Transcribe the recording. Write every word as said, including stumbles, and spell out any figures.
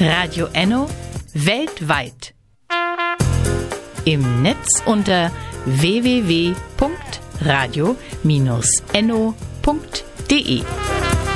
Radio Enno weltweit. Im Netz unter w w w punkt radio Bindestrich enno punkt de.